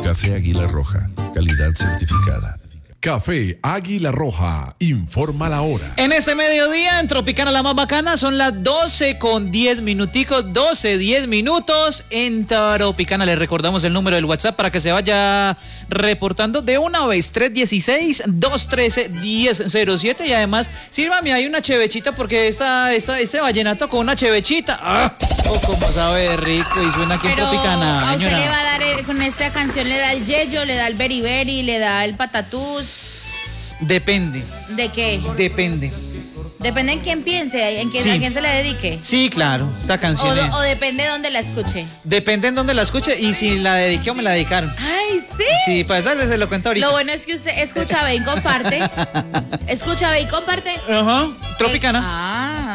Café Águila Roja, calidad certificada. Café Águila Roja, informa la hora. En este mediodía, en Tropicana la más bacana, son las 12:10 minuticos, 10 minutos en Tropicana. Les recordamos el número del WhatsApp para que se vaya reportando de una vez, 316-213-1007. Y además, sírvame ahí una chevechita porque este vallenato con una chevechita. Como sabe rico y suena aquí en Tropicana. A usted señora. le va a dar, con esta canción le da el yeyo, le da el beriberi, le da el patatús. Depende. ¿De qué? Depende. Depende en quién piense, en quién, Sí. a quién se le dedique. Sí, claro, esta canción es- O depende de dónde la escuche. Depende en dónde la escuche y si la dediqué o me la dedicaron. ¡Ay, sí! Sí, pues eso se lo cuento ahorita. Lo bueno es que usted escucha, ve y comparte. Escucha, ve y comparte. Ajá, Tropicana. Ah.